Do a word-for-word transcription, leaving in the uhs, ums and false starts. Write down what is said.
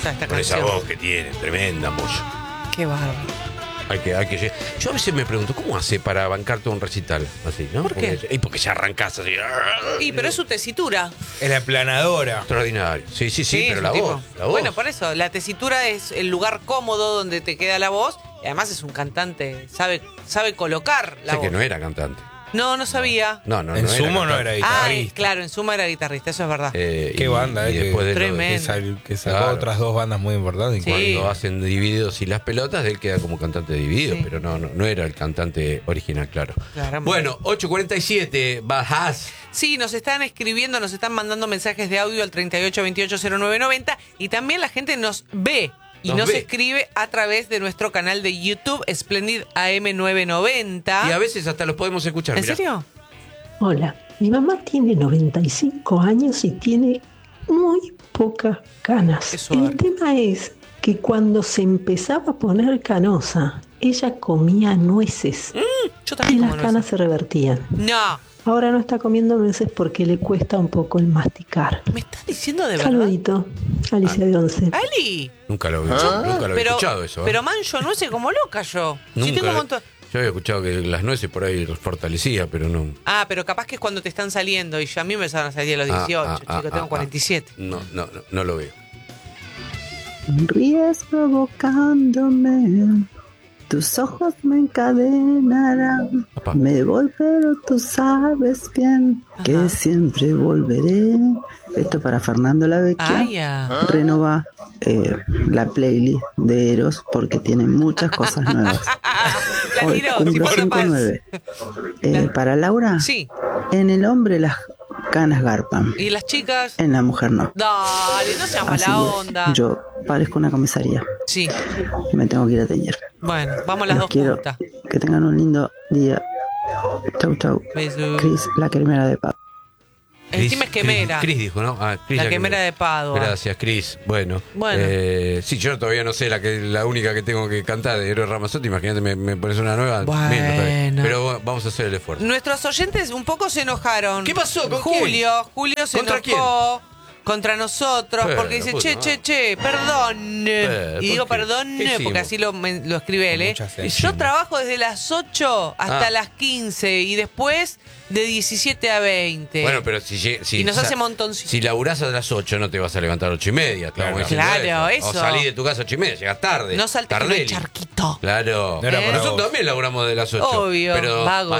gusta esta Con canción. esa voz que tiene, tremenda, Moyo. Qué bárbaro. Hay que, hay que llegar. Yo a veces me pregunto, ¿cómo hace para bancar todo un recital así, no? ¿Por qué? Porque, y porque ya arrancás así. Y pero es su tesitura. Es la aplanadora. Extraordinario. Sí, sí, sí, Sí, pero es la un voz, tipo. la voz. Bueno, por eso, la tesitura es el lugar cómodo donde te queda la voz. Y además es un cantante, sabe, sabe colocar la Sé voz. que no era cantante. No, no sabía. No, no, En no sumo no cantante. era Ah, guitarrista. claro, en suma era guitarrista, eso es verdad. Eh, Qué y- banda, y eh, después que, de lo- Tremendo. que, sal- que sacó Claro. otras dos bandas muy importantes. Sí. Cuando hacen Divididos y las pelotas, él queda como cantante de Divididos, Sí. pero no, no, no era el cantante original, claro. Claramente. Bueno, ocho cuarenta y siete, Bajas. Sí, nos están escribiendo, nos están mandando mensajes de audio al treinta y ocho veintiocho cero nueve noventa y también la gente nos ve y Nos nos, ve. escribe a través de nuestro canal de YouTube Splendid A M novecientos noventa. Y a veces hasta los podemos escuchar. ¿En mirá. serio? Hola, mi mamá tiene noventa y cinco años y tiene muy pocas canas. Qué suerte. El tema es que cuando se empezaba a poner canosa, ella comía nueces Yo y también las como canas nueces. se revertían. No, Ahora no está comiendo nueces porque le cuesta un poco el masticar. ¿me estás diciendo de verdad? Saludito, Alicia de Once. Ali, Nunca lo, nunca lo había pero, escuchado eso. ¿eh? pero mancho nueces como loca yo. Si Nunca tengo un lo- montón... Yo había escuchado que las nueces por ahí los fortalecía, pero no. Ah, pero capaz que es cuando te están saliendo y yo, a mí me empezaron a salir a los Ah, dieciocho, ah, ah, chico, tengo ah, cuarenta y siete. No, no, no, no lo veo. Sonríes provocándome, tus ojos me encadenarán. Papá. Me voy, pero tú sabes bien que Ajá. siempre volveré. Esto para Fernando Lavecchia. Ay, ya. Renova eh, la playlist de Eros porque tiene muchas cosas nuevas. La Hoy tiró, cumplo tipo cinco capaz. nueve. Eh, para Laura, Sí, en el hombre las canas garpan, y las chicas... en la mujer no. Dale, no seas Así mala que onda. yo parezco una comisaría. Sí, Me tengo que ir a teñir. bueno, vamos las Los dos quiero. juntas. Que tengan un lindo día. Chau, chau. Besos. Cris, la quemera de paz. Encima es quemera. Cris dijo, ¿no? Ah, Cris La quemera de Padua. Gracias, Cris. Bueno. Bueno. Eh, sí, yo todavía no sé la que la única que tengo que cantar de Eros Ramazzotti. Imagínate, me, me pones una nueva. Bueno. menos todavía. Pero bueno, vamos a hacer el esfuerzo. Nuestros oyentes un poco se enojaron. ¿Qué pasó? ¿Con Julio, quién? Julio se ¿Contra enojó contra nosotros Pero, porque dice, puta che, madre. che, che, perdón. Pero, y digo ¿por qué? perdón ¿Qué hicimos? porque así lo, me- lo escribe él. ¿eh? Mucha Yo sensibilidad. trabajo desde las ocho hasta Ah. las quince y después de diecisiete a veinte. Bueno, pero si, lle- si Y nos sa- hace montoncito. Si laburás a las ocho, no te vas a levantar a ocho y media. Claro. estamos diciendo Claro, eso. O salís de tu casa a ocho y media, llegas tarde. No saltes con el Tardelli. charquito. Claro. No era para Nosotros vos. también laburamos de las ocho. Obvio, pero vago.